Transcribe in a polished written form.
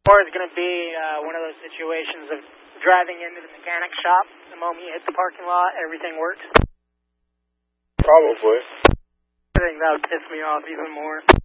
Or it's going to be one of those situations of driving into the mechanic shop. The moment you hit the parking lot, everything works. Probably. I think that would piss me off even more.